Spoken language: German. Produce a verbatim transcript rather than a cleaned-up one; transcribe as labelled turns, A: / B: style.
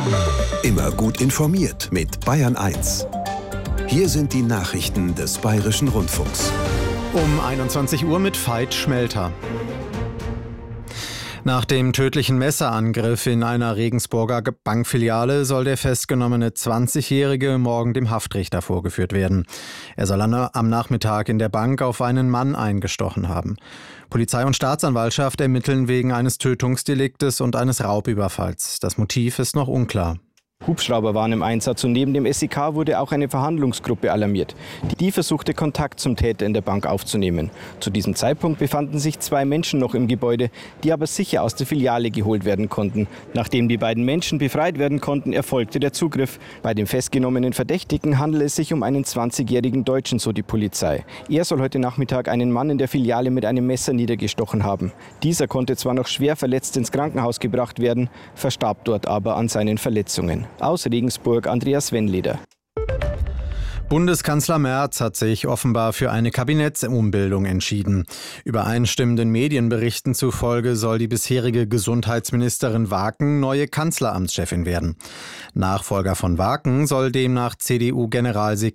A: Immer gut informiert mit Bayern eins. Hier sind die Nachrichten des Bayerischen Rundfunks.
B: Um einundzwanzig Uhr mit Veit Schmelter. Nach dem tödlichen Messerangriff in einer Regensburger Bankfiliale soll der festgenommene zwanzigjährige morgen dem Haftrichter vorgeführt werden. Er soll am Nachmittag in der Bank auf einen Mann eingestochen haben. Polizei und Staatsanwaltschaft ermitteln wegen eines Tötungsdeliktes und eines Raubüberfalls. Das Motiv ist noch unklar.
C: Hubschrauber waren im Einsatz und neben dem S E K wurde auch eine Verhandlungsgruppe alarmiert. Die versuchte Kontakt zum Täter in der Bank aufzunehmen. Zu diesem Zeitpunkt befanden sich zwei Menschen noch im Gebäude, die aber sicher aus der Filiale geholt werden konnten. Nachdem die beiden Menschen befreit werden konnten, erfolgte der Zugriff. Bei dem festgenommenen Verdächtigen handelt es sich um einen zwanzigjährigen Deutschen, so die Polizei. Er soll heute Nachmittag einen Mann in der Filiale mit einem Messer niedergestochen haben. Dieser konnte zwar noch schwer verletzt ins Krankenhaus gebracht werden, verstarb dort aber an seinen Verletzungen. Aus Regensburg, Andreas Wennleder.
B: Bundeskanzler Merz hat sich offenbar für eine Kabinettsumbildung entschieden. Übereinstimmenden Medienberichten zufolge soll die bisherige Gesundheitsministerin Waken neue Kanzleramtschefin werden. Nachfolger von Waken soll demnach C D U-Generalsekretär